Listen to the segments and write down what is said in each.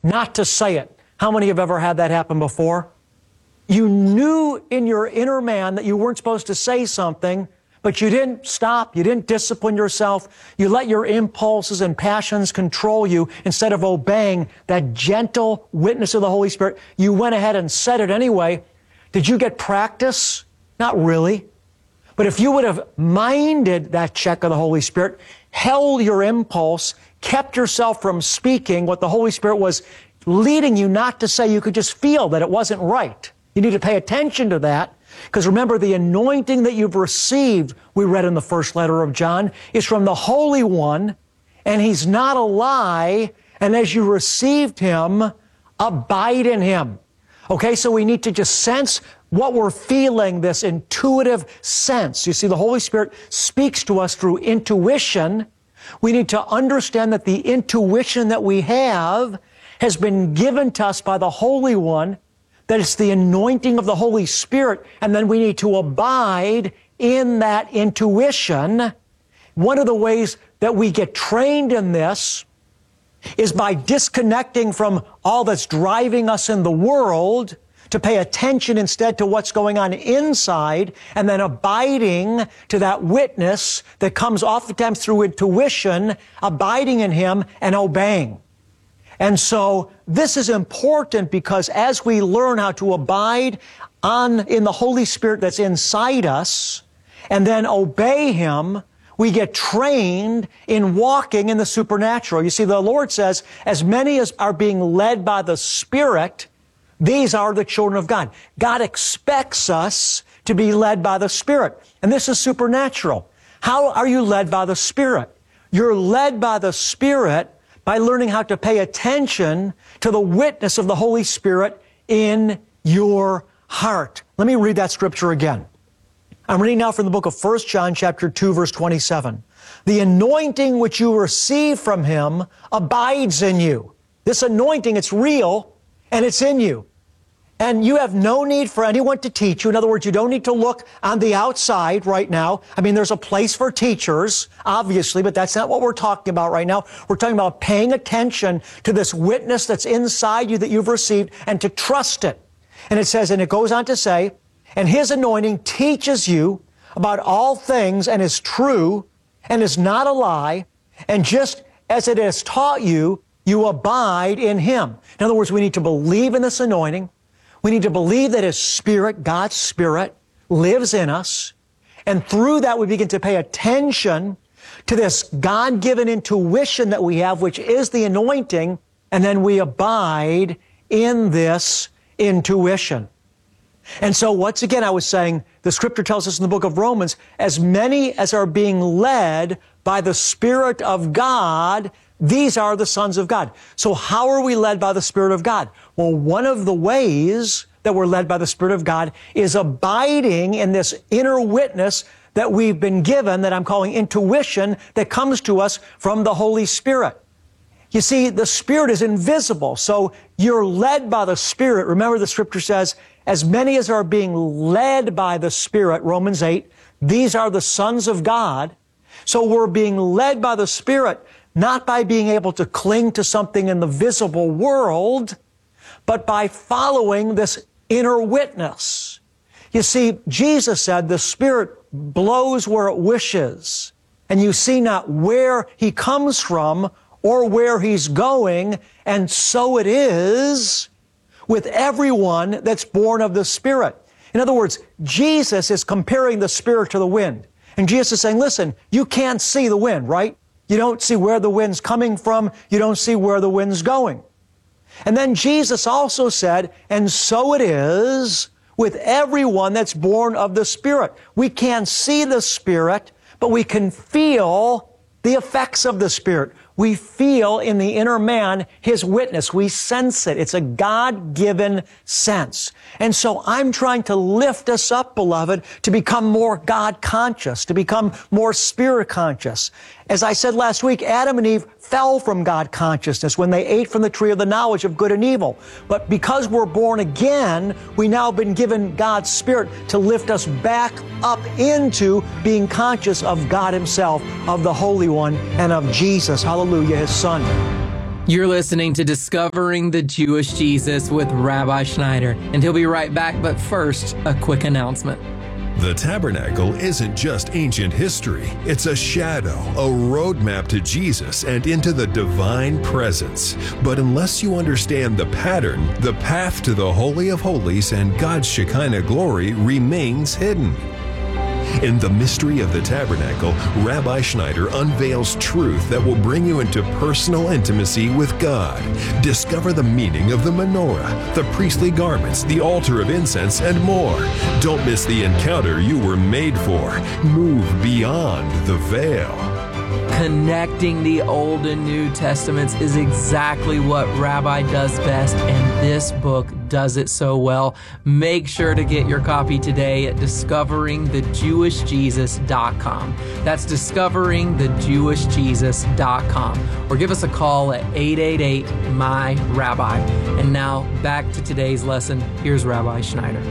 not to say it. How many have ever had that happen before? You knew in your inner man that you weren't supposed to say something, but you didn't stop. You didn't discipline yourself. You let your impulses and passions control you instead of obeying that gentle witness of the Holy Spirit. You went ahead and said it anyway. Did you get practice? Not really. But if you would have minded that check of the Holy Spirit, held your impulse, kept yourself from speaking what the Holy Spirit was leading you not to say, you could just feel that it wasn't right. You need to pay attention to that, because remember, the anointing that you've received, we read in the first letter of John, is from the Holy One, and He's not a lie, and as you received Him, abide in Him. Okay, so we need to just sense what we're feeling, this intuitive sense. You see, the Holy Spirit speaks to us through intuition. We need to understand that the intuition that we have has been given to us by the Holy One, that it's the anointing of the Holy Spirit, and then we need to abide in that intuition. One of the ways that we get trained in this is by disconnecting from all that's driving us in the world to pay attention instead to what's going on inside, and then abiding to that witness that comes oftentimes through intuition, abiding in Him and obeying. And so this is important, because as we learn how to abide in the Holy Spirit that's inside us and then obey Him, we get trained in walking in the supernatural. You see, the Lord says, as many as are being led by the Spirit, these are the children of God. God expects us to be led by the Spirit. And this is supernatural. How are you led by the Spirit? You're led by the Spirit by learning how to pay attention to the witness of the Holy Spirit in your heart. Let me read that scripture again. I'm reading now from the book of 1 John chapter 2, verse 27. The anointing which you receive from Him abides in you. This anointing, it's real, and it's in you. And you have no need for anyone to teach you. In other words, you don't need to look on the outside right now. I mean, there's a place for teachers, obviously, but that's not what we're talking about right now. We're talking about paying attention to this witness that's inside you that you've received, and to trust it. And it says, and it goes on to say, and His anointing teaches you about all things, and is true, and is not a lie, and just as it has taught you, you abide in Him. In other words, we need to believe in this anointing. We need to believe that His Spirit, God's Spirit, lives in us. And through that, we begin to pay attention to this God-given intuition that we have, which is the anointing, and then we abide in this intuition. And so, once again, I was saying, the Scripture tells us in the book of Romans, as many as are being led by the Spirit of God, these are the sons of God. So how are we led by the Spirit of God? Well, one of the ways that we're led by the Spirit of God is abiding in this inner witness that we've been given, that I'm calling intuition, that comes to us from the Holy Spirit. You see, the Spirit is invisible, so you're led by the Spirit. Remember, the Scripture says, as many as are being led by the Spirit, Romans 8, these are the sons of God. So we're being led by the Spirit, not by being able to cling to something in the visible world, but by following this inner witness. You see, Jesus said the Spirit blows where it wishes, and you see not where He comes from or where He's going, and so it is with everyone that's born of the Spirit. In other words, Jesus is comparing the Spirit to the wind. And Jesus is saying, listen, you can't see the wind, right? You don't see where the wind's coming from. You don't see where the wind's going. And then Jesus also said, and so it is with everyone that's born of the Spirit. We can't see the Spirit, but we can feel the effects of the Spirit. We feel in the inner man His witness. We sense it. It's a God-given sense. And so I'm trying to lift us up, beloved, to become more God-conscious, to become more Spirit-conscious. As I said last week, Adam and Eve fell from God consciousness when they ate from the tree of the knowledge of good and evil. But because we're born again, we now have been given God's Spirit to lift us back up into being conscious of God Himself, of the Holy One, and of Jesus, hallelujah, His Son. You're listening to Discovering the Jewish Jesus with Rabbi Schneider, and he'll be right back, but first, a quick announcement. The tabernacle isn't just ancient history. It's a shadow, a roadmap to Jesus and into the divine presence. But unless you understand the pattern, the path to the Holy of Holies and God's Shekinah glory remains hidden. In the mystery of the tabernacle, Rabbi Schneider unveils truth that will bring you into personal intimacy with God. Discover the meaning of the menorah, the priestly garments, the altar of incense, and more. Don't miss the encounter you were made for. Move beyond the veil. Connecting the Old and New Testaments is exactly what Rabbi does best, and this book does it so well. Make sure to get your copy today at discoveringthejewishjesus.com. That's discoveringthejewishjesus.com. Or give us a call at 888-MY-RABBI. And now, back to today's lesson. Here's Rabbi Schneider.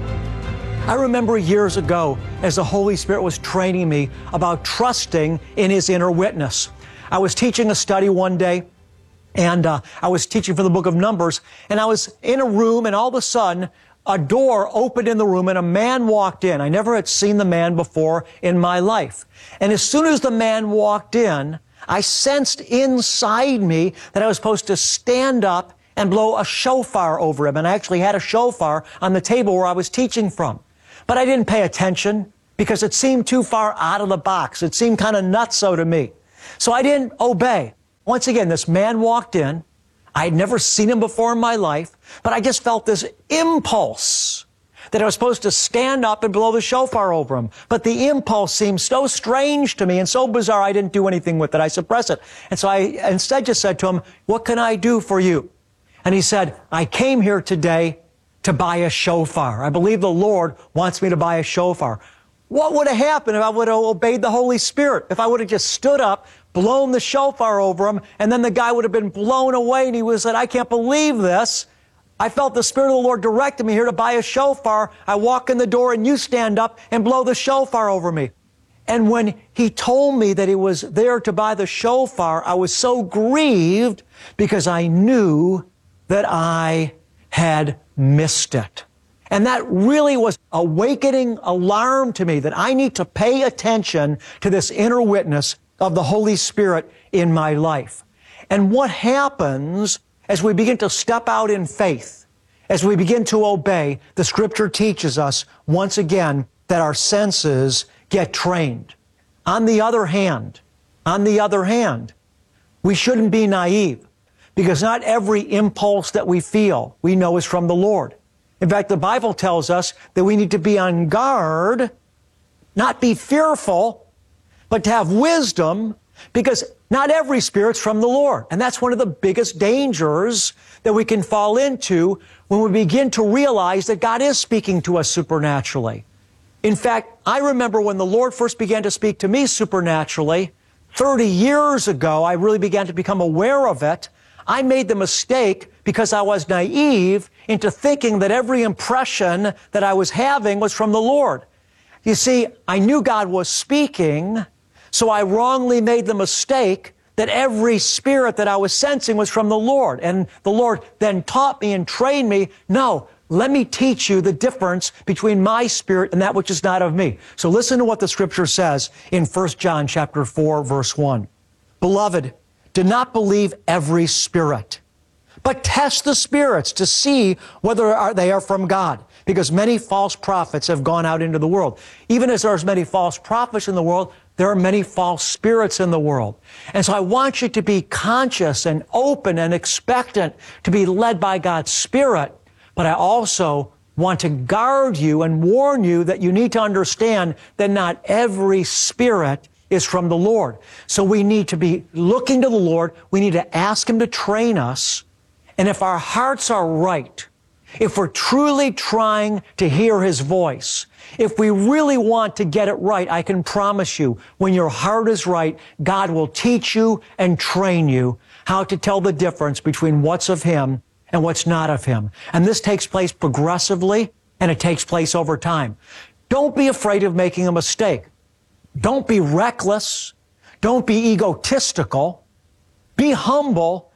I remember years ago as the Holy Spirit was training me about trusting in His inner witness. I was teaching a study one day, and I was teaching from the book of Numbers, and I was in a room, and all of a sudden, a door opened in the room, and a man walked in. I never had seen the man before in my life. And as soon as the man walked in, I sensed inside me that I was supposed to stand up and blow a shofar over him. And I actually had a shofar on the table where I was teaching from. But I didn't pay attention because it seemed too far out of the box. It seemed kind of nutso to me. So I didn't obey. Once again, this man walked in. I had never seen him before in my life, but I just felt this impulse that I was supposed to stand up and blow the shofar over him. But the impulse seemed so strange to me and so bizarre, I didn't do anything with it. I suppressed it. And so I instead just said to him, "What can I do for you?" And he said, "I came here today to buy a shofar. I believe the Lord wants me to buy a shofar." What would have happened if I would have obeyed the Holy Spirit? If I would have just stood up, blown the shofar over him, and then the guy would have been blown away, and he would have said, "I can't believe this. I felt the Spirit of the Lord directed me here to buy a shofar. I walk in the door, and you stand up and blow the shofar over me." And when he told me that he was there to buy the shofar, I was so grieved because I knew that I had missed it. And that really was a awakening alarm to me that I need to pay attention to this inner witness of the Holy Spirit in my life. And what happens as we begin to step out in faith, as we begin to obey, the Scripture teaches us once again that our senses get trained. On the other hand, we shouldn't be naive, because not every impulse that we feel we know is from the Lord. In fact, the Bible tells us that we need to be on guard, not be fearful, but to have wisdom, because not every spirit's from the Lord. And that's one of the biggest dangers that we can fall into when we begin to realize that God is speaking to us supernaturally. In fact, I remember when the Lord first began to speak to me supernaturally, 30 years ago, I really began to become aware of it. I made the mistake, because I was naive, into thinking that every impression that I was having was from the Lord. You see, I knew God was speaking, so I wrongly made the mistake that every spirit that I was sensing was from the Lord. And the Lord then taught me and trained me, no, let me teach you the difference between my spirit and that which is not of me. So listen to what the Scripture says in 1 John chapter 4, verse 1. "Beloved, do not believe every spirit, but test the spirits to see whether they are from God, because many false prophets have gone out into the world." Even as there's many false prophets in the world, there are many false spirits in the world. And so I want you to be conscious and open and expectant to be led by God's Spirit, but I also want to guard you and warn you that you need to understand that not every spirit is from the Lord. So we need to be looking to the Lord. We need to ask Him to train us. And if our hearts are right, if we're truly trying to hear His voice, if we really want to get it right, I can promise you, when your heart is right, God will teach you and train you how to tell the difference between what's of Him and what's not of Him. And this takes place progressively, and it takes place over time. Don't be afraid of making a mistake. Don't be reckless. Don't be egotistical. Be humble.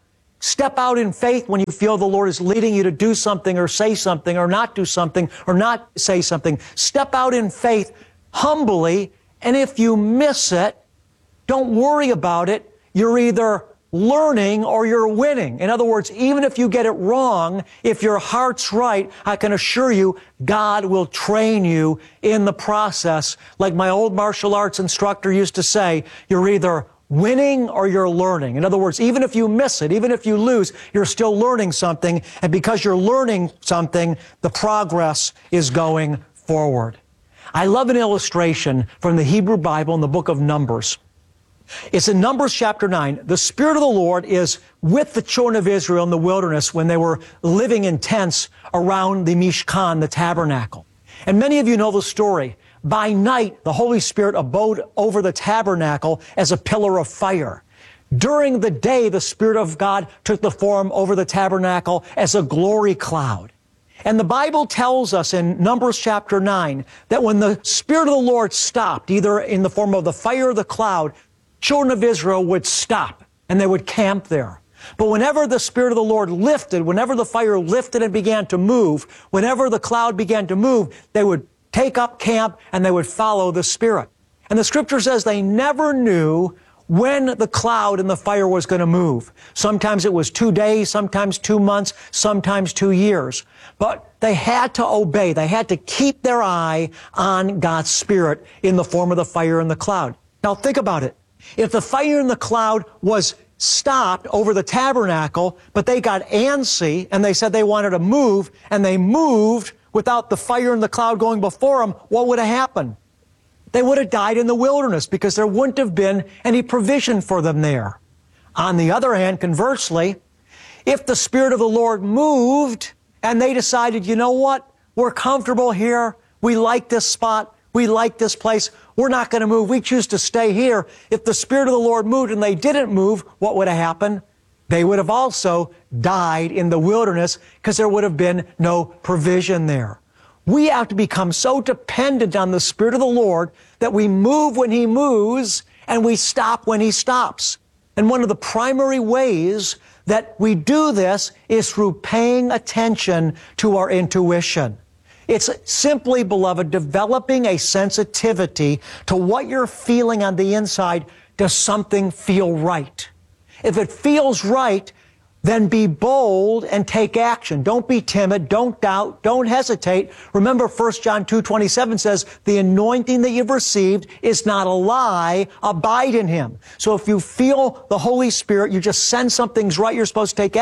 Step out in faith when you feel the Lord is leading you to do something or say something or not do something or not say something. Step out in faith humbly, and if you miss it, don't worry about it. You're either learning or you're winning. In other words, even if you get it wrong, if your heart's right, I can assure you, God will train you in the process. Like my old martial arts instructor used to say, you're either winning or you're learning. In other words, even if you miss it, even if you lose, you're still learning something. And because you're learning something, the progress is going forward. I love an illustration from the Hebrew Bible in the book of Numbers. It's in Numbers chapter 9. The Spirit of the Lord is with the children of Israel in the wilderness when they were living in tents around the Mishkan, the tabernacle. And many of you know the story. By night, the Holy Spirit abode over the tabernacle as a pillar of fire. During the day, the Spirit of God took the form over the tabernacle as a glory cloud. And the Bible tells us in Numbers chapter 9 that when the Spirit of the Lord stopped, either in the form of the fire or the cloud, children of Israel would stop and they would camp there. But whenever the Spirit of the Lord lifted, whenever the fire lifted and began to move, whenever the cloud began to move, they would take up camp and they would follow the Spirit. And the Scripture says they never knew when the cloud and the fire was going to move. Sometimes it was 2 days, sometimes 2 months, sometimes 2 years. But they had to obey. They had to keep their eye on God's Spirit in the form of the fire and the cloud. Now think about it. If the fire and the cloud was stopped over the tabernacle, but they got antsy and they said they wanted to move, and they moved without the fire and the cloud going before them, what would have happened? They would have died in the wilderness because there wouldn't have been any provision for them there. On the other hand, conversely, if the Spirit of the Lord moved and they decided, you know what, we're comfortable here, we like this spot, we like this place, we're not going to move, we choose to stay here. If the Spirit of the Lord moved and they didn't move, what would have happened? They would have also died in the wilderness because there would have been no provision there. We have to become so dependent on the Spirit of the Lord that we move when He moves and we stop when He stops. And one of the primary ways that we do this is through paying attention to our intuition. It's simply, beloved, developing a sensitivity to what you're feeling on the inside. Does something feel right? If it feels right, then be bold and take action. Don't be timid. Don't doubt. Don't hesitate. Remember, 1 John 2:27 says, the anointing that you've received is not a lie. Abide in Him. So if you feel the Holy Spirit, you just sense something's right, you're supposed to take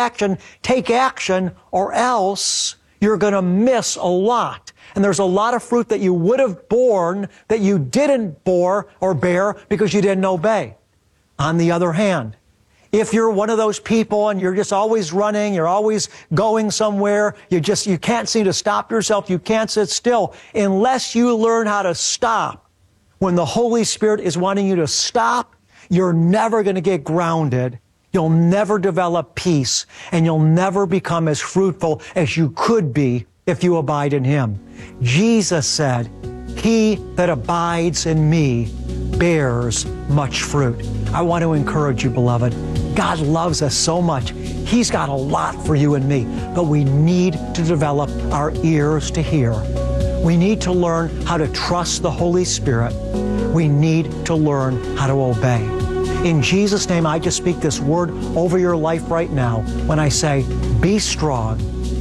action, or else you're going to miss a lot. And there's a lot of fruit that you would have borne that you didn't bore or bear because you didn't obey. On the other hand, if you're one of those people and you're just always running, you're always going somewhere, you can't seem to stop yourself, you can't sit still, unless you learn how to stop. When the Holy Spirit is wanting you to stop, you're never going to get grounded. You'll never develop peace, and you'll never become as fruitful as you could be if you abide in Him. Jesus said, "He that abides in me bears much fruit." I want to encourage you, beloved. God loves us so much. He's got a lot for you and me, but we need to develop our ears to hear. We need to learn how to trust the Holy Spirit. We need to learn how to obey. In Jesus' name, I just speak this word over your life right now when I say, be strong,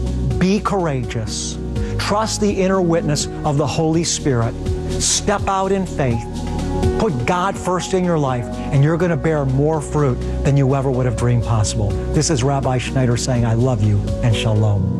be courageous, trust the inner witness of the Holy Spirit, step out in faith, put God first in your life, and you're going to bear more fruit than you ever would have dreamed possible. This is Rabbi Schneider saying, I love you and shalom.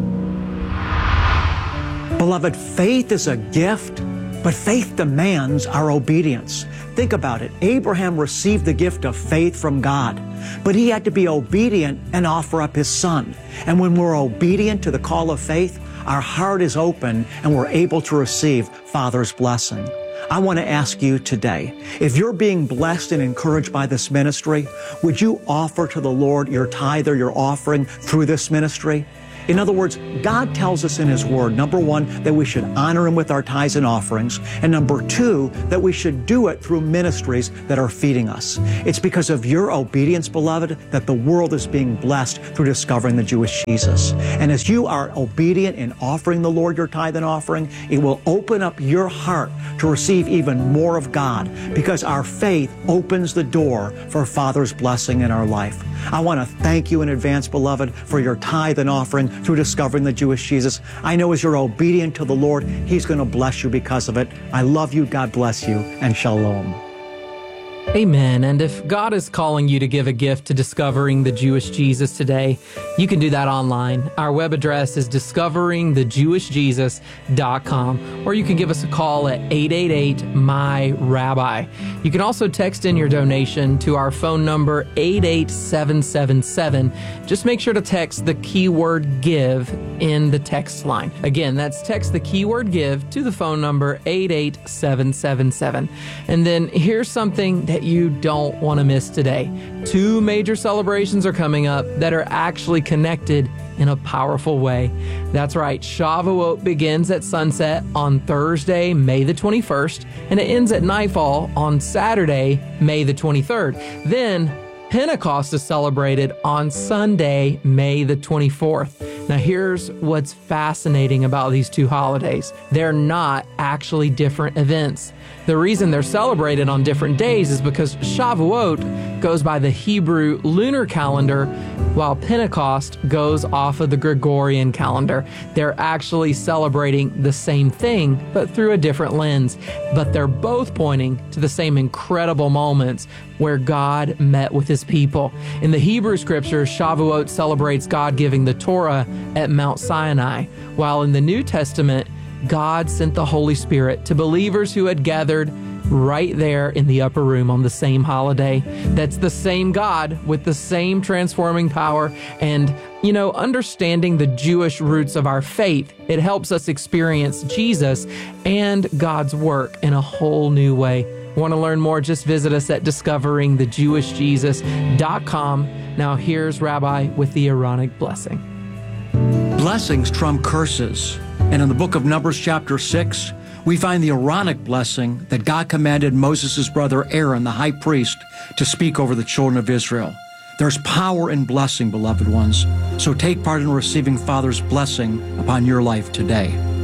Beloved, faith is a gift, but faith demands our obedience. Think about it. Abraham received the gift of faith from God, but he had to be obedient and offer up his son. And when we're obedient to the call of faith, our heart is open and we're able to receive Father's blessing. I want to ask you today, if you're being blessed and encouraged by this ministry, would you offer to the Lord your tithe or your offering through this ministry? In other words, God tells us in His Word, number one, that we should honor Him with our tithes and offerings, and number two, that we should do it through ministries that are feeding us. It's because of your obedience, beloved, that the world is being blessed through discovering the Jewish Jesus. And as you are obedient in offering the Lord your tithe and offering, it will open up your heart to receive even more of God, because our faith opens the door for Father's blessing in our life. I want to thank you in advance, beloved, for your tithe and offering through discovering the Jewish Jesus. I know as you're obedient to the Lord, He's going to bless you because of it. I love you. God bless you, and shalom. Amen. And if God is calling you to give a gift to discovering the Jewish Jesus today, you can do that online. Our web address is discoveringthejewishjesus.com, or you can give us a call at 888-MY-RABBI. You can also text in your donation to our phone number 88777. Just make sure to text the keyword give in the text line. Again, that's text the keyword give to the phone number 88777. And then here's something that you don't want to miss today. 2 major celebrations are coming up that are actually connected in a powerful way. That's right, Shavuot begins at sunset on Thursday, May the 21st, and it ends at nightfall on Saturday, May the 23rd. Then Pentecost is celebrated on Sunday, May the 24th. Now here's what's fascinating about these 2 holidays. They're not actually different events. The reason they're celebrated on different days is because Shavuot goes by the Hebrew lunar calendar, while Pentecost goes off of the Gregorian calendar. They're actually celebrating the same thing, but through a different lens. But they're both pointing to the same incredible moments where God met with His people. In the Hebrew scriptures, Shavuot celebrates God giving the Torah at Mount Sinai, while in the New Testament, God sent the Holy Spirit to believers who had gathered right there in the upper room on the same holiday. That's the same God with the same transforming power. And, understanding the Jewish roots of our faith, it helps us experience Jesus and God's work in a whole new way. Want to learn more? Just visit us at discoveringthejewishjesus.com. Now here's Rabbi with the Aaronic blessing. Blessings trump curses. And in the book of Numbers chapter 6, we find the Aaronic blessing that God commanded Moses' brother Aaron, the high priest, to speak over the children of Israel. There's power in blessing, beloved ones. So take part in receiving Father's blessing upon your life today.